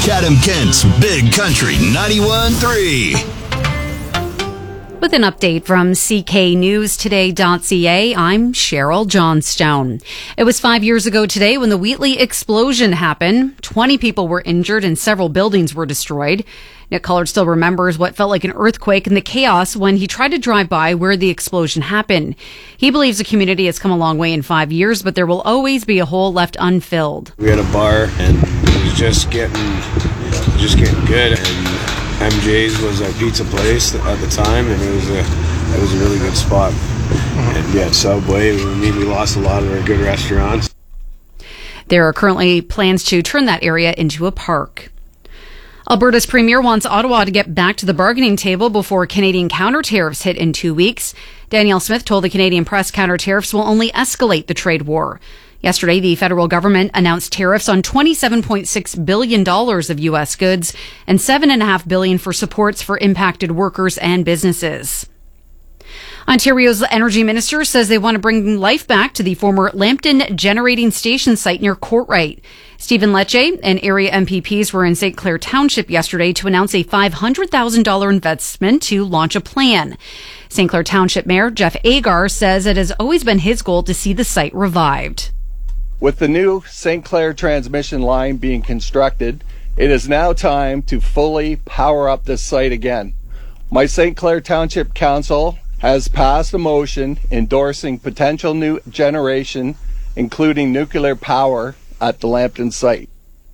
Chatham-Kent's Big Country 91.3. With an update from cknewstoday.ca, I'm Cheryl Johnstone. It was 5 years ago today when the Wheatley explosion happened. 20 people were injured and several buildings were destroyed. Nick Collard still remembers what felt like an earthquake and the chaos when he tried to drive by where the explosion happened. He believes the community has come a long way in 5 years, but there will always be a hole left unfilled. We had a bar and it was just getting good. And MJ's was our pizza place at the time, and it was a really good spot. And yeah, Subway. We lost a lot of our good restaurants. There are currently plans to turn that area into a park. Alberta's premier wants Ottawa to get back to the bargaining table before Canadian counter tariffs hit in 2 weeks. Danielle Smith told the Canadian press counter tariffs will only escalate the trade war. Yesterday, the federal government announced tariffs on $27.6 billion of U.S. goods and $7.5 billion for supports for impacted workers and businesses. Ontario's energy minister says they want to bring life back to the former Lambton generating station site near Courtright. Stephen Lecce and area MPPs were in St. Clair Township yesterday to announce a $500,000 investment to launch a plan. St. Clair Township Mayor Jeff Agar says it has always been his goal to see the site revived. With the new St. Clair transmission line being constructed, it is now time to fully power up this site again. My St. Clair Township Council has passed a motion endorsing potential new generation, including nuclear power, at the Lambton site.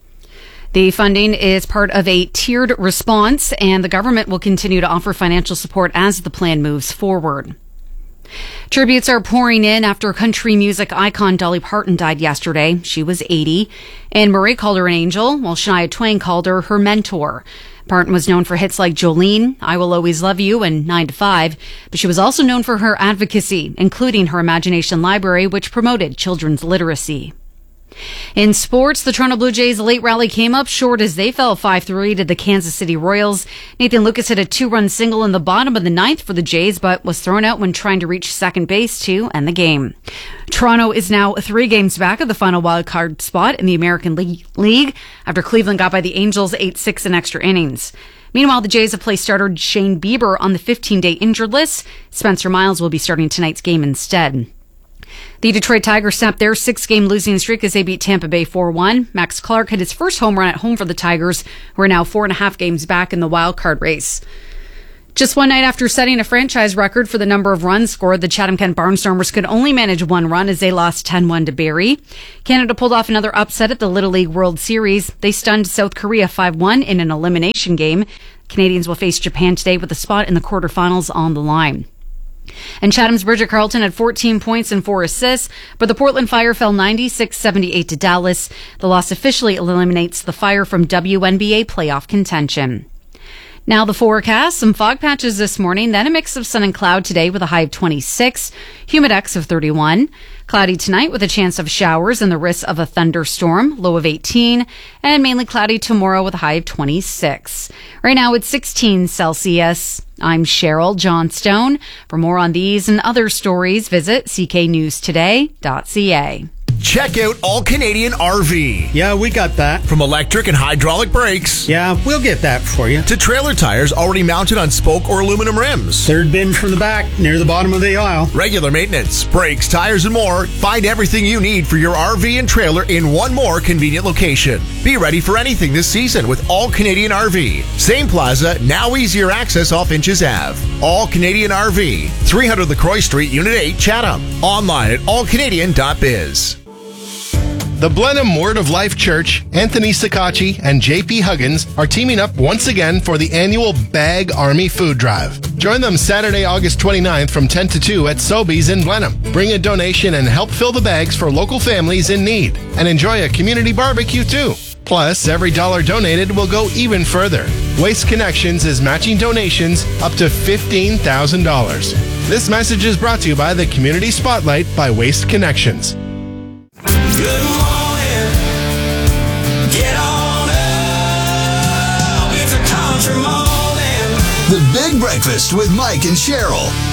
The funding is part of a tiered response, and the government will continue to offer financial support as the plan moves forward. Tributes are pouring in after country music icon Dolly Parton died yesterday. She was 80. Anne Murray called her an angel, while Shania Twain called her her mentor. Parton was known for hits like Jolene, I Will Always Love You, and 9 to 5, but she was also known for her advocacy, including her Imagination Library, which promoted children's literacy. In sports, the Toronto Blue Jays' late rally came up short as they fell 5-3 to the Kansas City Royals. Nathan Lucas hit a 2-run single in the bottom of the ninth for the Jays, but was thrown out when trying to reach second base to end the game. Toronto is now 3 games back of the final wildcard spot in the American League after Cleveland got by the Angels 8-6 in extra innings. Meanwhile, the Jays have placed starter Shane Bieber on the 15-day injured list. Spencer Miles will be starting tonight's game instead. The Detroit Tigers snapped their 6-game losing streak as they beat Tampa Bay 4-1. Max Clark hit his first home run at home for the Tigers, who are now 4.5 games back in the wild card race. Just one night after setting a franchise record for the number of runs scored, the Chatham-Kent Barnstormers could only manage 1 run as they lost 10-1 to Barrie. Canada pulled off another upset at the Little League World Series. They stunned South Korea 5-1 in an elimination game. Canadians will face Japan today with a spot in the quarterfinals on the line. And Chatham's Bridget Carlton had 14 points and 4 assists, but the Portland Fire fell 96-78 to Dallas. The loss officially eliminates the Fire from WNBA playoff contention. Now the forecast, some fog patches this morning, then a mix of sun and cloud today with a high of 26, humidex of 31, cloudy tonight with a chance of showers and the risk of a thunderstorm, low of 18, and mainly cloudy tomorrow with a high of 26. Right now it's 16 Celsius. I'm Cheryl Johnstone. For more on these and other stories, visit cknewstoday.ca. Check out All Canadian RV. Yeah, we got that. From electric and hydraulic brakes Yeah, we'll get that for you. to trailer tires already mounted on spoke or aluminum rims. Third bin from the back, near the bottom of the aisle. Regular maintenance, brakes, tires, and more. Find everything you need for your RV and trailer in one more convenient location. Be ready for anything this season with All Canadian RV. Same plaza, now easier access off Inches Ave. All Canadian RV, 300 LaCroix Street, Unit 8, Chatham. Online at allcanadian.biz. The Blenheim Word of Life Church, Anthony Sacacci, and JP Huggins are teaming up once again for the annual Bag Army Food Drive. Join them Saturday, August 29th from 10 to 2 at Sobeys in Blenheim. Bring a donation and help fill the bags for local families in need. And enjoy a community barbecue too. Plus, every dollar donated will go even further. Waste Connections is matching donations up to $15,000. This message is brought to you by the Community Spotlight by Waste Connections. Good morning. Get on up. It's a country morning. The Big Breakfast with Mike and Cheryl.